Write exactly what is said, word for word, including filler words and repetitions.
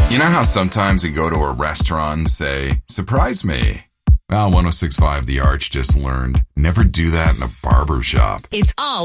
You know how sometimes you go to a restaurant and say, surprise me? Well, one oh six point five The Arch just learned, never do that in a barber shop. It's all